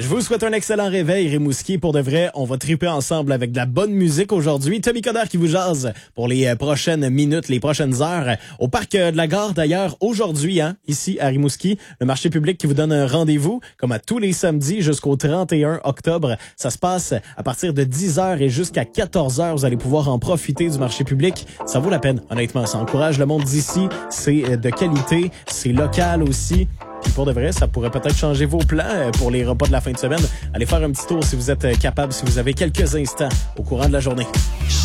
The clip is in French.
Je vous souhaite un excellent réveil, Rimouski. Pour de vrai, on va triper ensemble avec de la bonne musique aujourd'hui. Tommy Coderre qui vous jase pour les prochaines minutes, les prochaines heures. Au parc de la Gare, d'ailleurs, aujourd'hui, ici à Rimouski, le marché public qui vous donne un rendez-vous, comme à tous les samedis jusqu'au 31 octobre. Ça se passe à partir de 10h et jusqu'à 14h. Vous allez pouvoir en profiter du marché public. Ça vaut la peine, honnêtement. Ça encourage le monde d'ici. C'est de qualité. C'est local aussi. Puis pour de vrai, ça pourrait peut-être changer vos plans pour les repas de la fin de semaine. Allez faire un petit tour si vous êtes capable, si vous avez quelques instants au courant de la journée.